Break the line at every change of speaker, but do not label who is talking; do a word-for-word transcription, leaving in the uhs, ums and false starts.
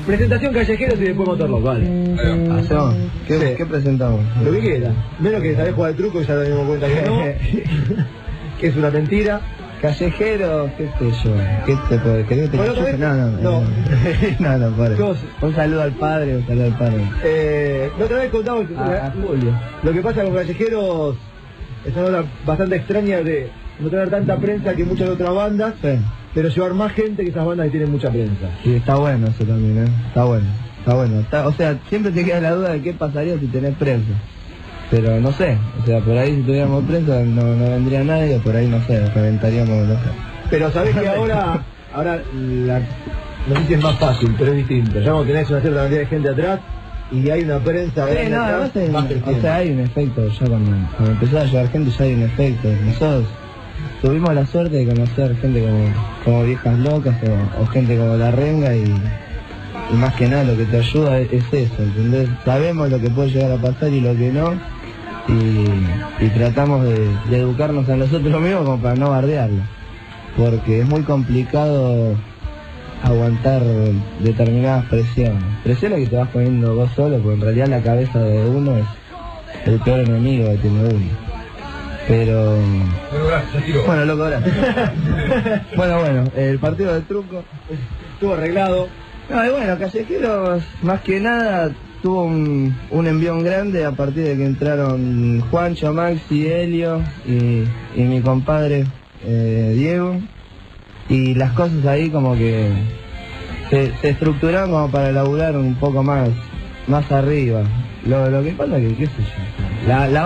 presentación Callejeros y después Motorlock, vale.
¿Hacemos? ¿Qué,
Sí.
¿Qué presentamos?
Lo que quiera. Menos que sabés jugar al truco y ya nos dimos cuenta que no. Que es una mentira.
Callejero, qué sé yo, ¿qué te puede querer? ¿Te
Bueno,
chupe? No, no, no.
no.
No, no, padre.
Dos.
Un saludo al padre, un saludo al padre.
Eh, la otra vez contamos
A, a Julio.
lo que pasa con Callejeros. Es una obra bastante extraña de no tener tanta prensa que muchas otras bandas,
Sí.
pero llevar más gente que esas bandas que tienen mucha prensa.
Sí, está bueno eso también, ¿eh? Está bueno, está bueno. Está, o sea, siempre te queda la duda de qué pasaría si tenés prensa. Pero no sé, o sea, por ahí si tuviéramos prensa no, no vendría nadie, por ahí no sé, reventaríamos, no sé.
Pero sabés que ahora, ahora la, no sé si es más fácil, pero es distinto. Ya cuando tenés una cierta cantidad de gente atrás y hay una prensa
Sí,
grande
no,
atrás,
además hay,
más
o
creciente.
sea, hay un efecto, ya cuando, cuando empezó a llegar gente ya hay un efecto. Nosotros tuvimos la suerte de conocer gente como, como Viejas Locas o, o gente como La Renga y, y más que nada lo que te ayuda es, es eso, ¿entendés? Sabemos lo que puede llegar a pasar y lo que no y, y tratamos de, de educarnos a nosotros mismos como para no bardearlo, porque es muy complicado aguantar determinadas presiones. Presiones que te vas poniendo vos solo, porque en realidad la cabeza de uno es el peor enemigo que tiene uno. Pero...
Bueno, gracias, tiro.
Bueno, loco, gracias. Bueno, bueno, el partido del truco
Estuvo arreglado.
no, y bueno, Callejeros más que nada tuvo un, un envión grande a partir de que entraron Juancho, Maxi, Helio y, y mi compadre eh, Diego. Y las cosas ahí como que se, se estructuraron como para laburar un poco más, más arriba. Lo, lo que pasa que, qué sé yo, la, la